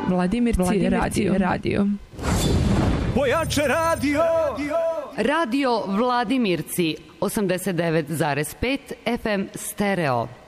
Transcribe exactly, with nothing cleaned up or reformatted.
Vladimirci, Vladimirci radio. radio. Pojače radio! Radio Vladimirci, osamdeset devet zarez pet F M stereo.